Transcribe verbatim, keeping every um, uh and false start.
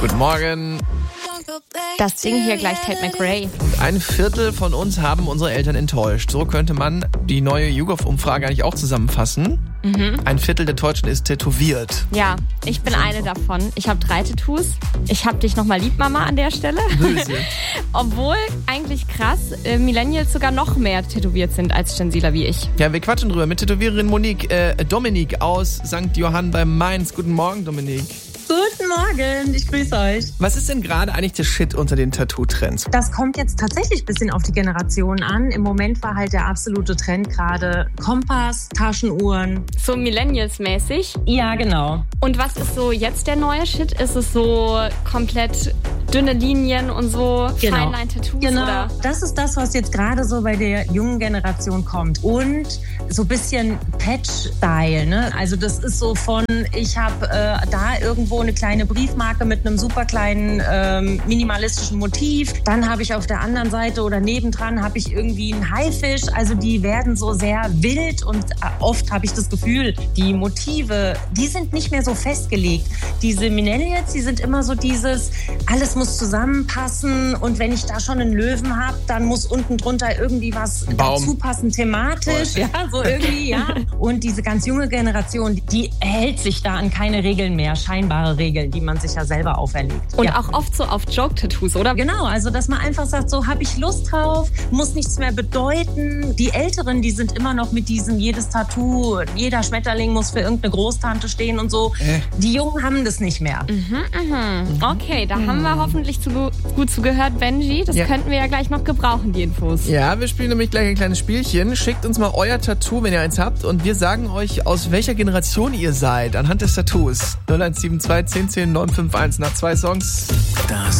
Guten Morgen. Das Ding hier gleich Tate McRae. Und ein Viertel von uns haben unsere Eltern enttäuscht. So könnte man die neue YouGov-Umfrage eigentlich auch zusammenfassen. Mhm. Ein Viertel der Deutschen ist tätowiert. Ja, ich bin eine davon. Ich habe drei Tattoos. Ich hab dich nochmal lieb, Mama, an der Stelle. Böse. Obwohl, eigentlich krass, äh, Millennials sogar noch mehr tätowiert sind als Gensieler wie ich. Ja, wir quatschen drüber mit Tätowiererin Monique, äh, Dominik aus Sankt Johann bei Mainz. Guten Morgen, Dominik. Guten Morgen, ich grüße euch. Was ist denn gerade eigentlich der Shit unter den Tattoo-Trends? Das kommt jetzt tatsächlich ein bisschen auf die Generation an. Im Moment war halt der absolute Trend gerade Kompass, Taschenuhren. So Millennials-mäßig? Ja, genau. Und was ist so jetzt der neue Shit? Ist es so komplett dünne Linien und so Genau. Feinline-Tattoos? Genau, oder? das ist das, was jetzt gerade so bei der jungen Generation kommt. Und so ein bisschen Patch-Style, ne? Also das ist so von, ich habe äh, da irgendwo eine kleine Briefmarke mit einem super kleinen ähm, minimalistischen Motiv. Dann habe ich auf der anderen Seite oder nebendran habe ich irgendwie einen Haifisch. Also die werden so sehr wild und oft habe ich das Gefühl, die Motive, die sind nicht mehr so festgelegt. Diese Millennials, die sind immer so dieses, alles muss zusammenpassen und wenn ich da schon einen Löwen habe, dann muss unten drunter irgendwie was Baum. dazu passen, thematisch. Ja, so irgendwie, ja. Und diese ganz junge Generation, die hält sich da an keine Regeln mehr, scheinbare Regeln, die man sich ja selber auferlegt. Und ja. auch oft so auf Joke-Tattoos, oder? Genau, also dass man einfach sagt, so habe ich Lust drauf, muss nichts mehr bedeuten. Die Älteren, die sind immer noch mit diesem, jedes Tattoo, jeder Schmetterling muss für irgendeine Großtante stehen und so. Äh. Die Jungen haben das nicht mehr. Mhm, mhm. Okay, da haben wir hoffentlich zu, gut zugehört, Benji. Das Ja. könnten wir ja gleich noch gebrauchen, die Infos. Ja, wir spielen nämlich gleich ein kleines Spielchen. Schickt uns mal euer Tattoo, wenn ihr eins habt. Und wir sagen euch, aus welcher Generation ihr seid, anhand des Tattoos. null eins sieben zwei, zehn zehn, neun fünf eins nach zwei Songs. Das